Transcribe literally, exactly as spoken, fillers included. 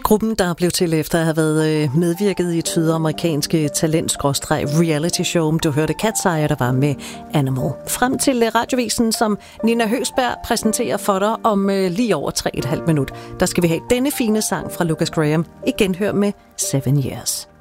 Gruppen, der blev til efter at have været medvirket i et sydamerikanske talent-reality-show. Du hørte Cat's Eye, der var med Animal. Frem til radiovisen, som Nina Høsberg præsenterer for dig om lige over tre og et halvt minut. Der skal vi have denne fine sang fra Lucas Graham. Igen hør med Seven Years.